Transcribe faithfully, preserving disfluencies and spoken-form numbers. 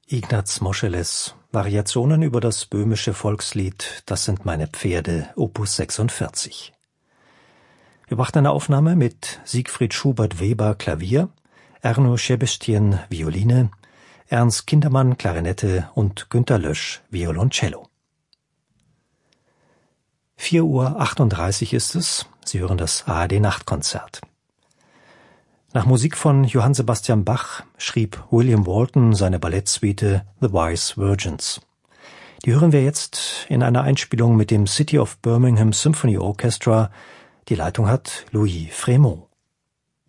Ignaz Moscheles, Variationen über das böhmische Volkslied »Das sind meine Pferde«, Opus sechsundvierzig. Wir brachten eine Aufnahme mit Siegfried Schubert-Weber Klavier, Erno Sebestyen Violine, Ernst Kindermann Klarinette und Günter Lösch Violoncello. vier Uhr achtunddreißig ist es. Sie hören das A R D-Nachtkonzert. Nach Musik von Johann Sebastian Bach schrieb William Walton seine Ballettsuite The Wise Virgins. Die hören wir jetzt in einer Einspielung mit dem City of Birmingham Symphony Orchestra. Die Leitung hat Louis Frémaux.